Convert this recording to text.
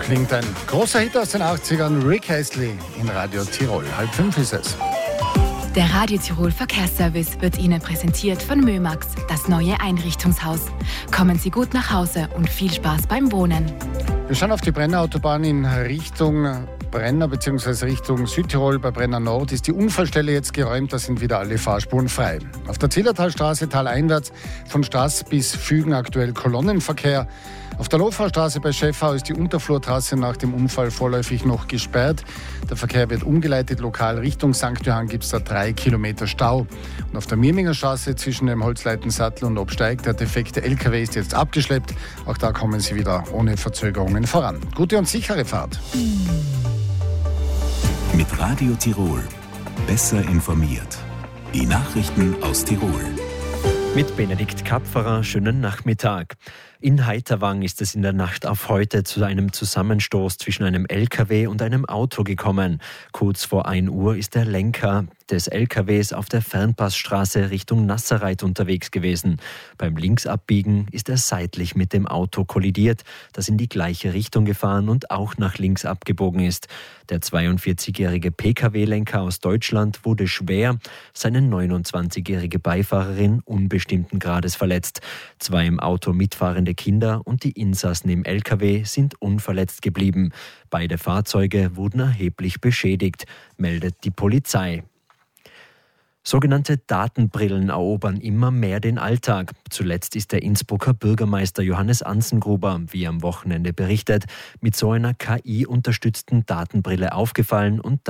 klingt ein großer Hit aus den 80ern, Rick Astley in Radio Tirol. 4:30 ist es. Der Radio Tirol Verkehrsservice wird Ihnen präsentiert von Mömax, das neue Einrichtungshaus. Kommen Sie gut nach Hause und viel Spaß beim Wohnen. Wir schauen auf die Brennerautobahn in Richtung Brenner bzw. Richtung Südtirol. Bei Brenner Nord ist die Unfallstelle jetzt geräumt, da sind wieder alle Fahrspuren frei. Auf der Zillertalstraße taleinwärts von Straß bis Fügen aktuell Kolonnenverkehr. Auf der Lofaustraße bei Schäffau ist die Unterflurtrasse nach dem Unfall vorläufig noch gesperrt. Der Verkehr wird umgeleitet. Lokal Richtung St. Johann gibt es da 3 Kilometer Stau. Und auf der Mirminger Straße zwischen dem Holzleitensattel und Obsteig, der defekte LKW ist jetzt abgeschleppt. Auch da kommen Sie wieder ohne Verzögerungen voran. Gute und sichere Fahrt. Mit Radio Tirol. Besser informiert. Die Nachrichten aus Tirol. Mit Benedikt Kapferer, schönen Nachmittag. In Heiterwang ist es in der Nacht auf heute zu einem Zusammenstoß zwischen einem LKW und einem Auto gekommen. Kurz vor 1 Uhr ist der Lenker des LKWs auf der Fernpassstraße Richtung Nasserreit unterwegs gewesen. Beim Linksabbiegen ist er seitlich mit dem Auto kollidiert, das in die gleiche Richtung gefahren und auch nach links abgebogen ist. Der 42-jährige Pkw-Lenker aus Deutschland wurde schwer, seine 29-jährige Beifahrerin unbestimmten Grades verletzt. 2 im Auto mitfahrende Kinder und die Insassen im LKW sind unverletzt geblieben. Beide Fahrzeuge wurden erheblich beschädigt, meldet die Polizei. Sogenannte Datenbrillen erobern immer mehr den Alltag. Zuletzt ist der Innsbrucker Bürgermeister Johannes Anzengruber, wie am Wochenende berichtet, mit so einer KI-unterstützten Datenbrille aufgefallen und